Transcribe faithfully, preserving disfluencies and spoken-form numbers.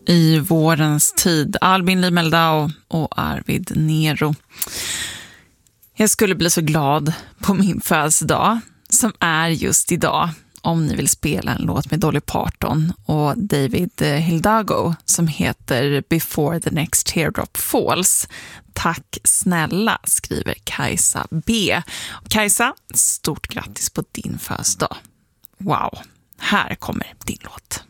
i vårens tid. Albin Limeldau och Arvid Nero. Jag skulle bli så glad på min födelsedag, som är just idag, om ni vill spela en låt med Dolly Parton och David Hidalgo som heter Before the Next Teardrop Falls. Tack snälla, skriver Kajsa B. Och Kajsa, stort grattis på din födelsedag. Wow, här kommer din låt.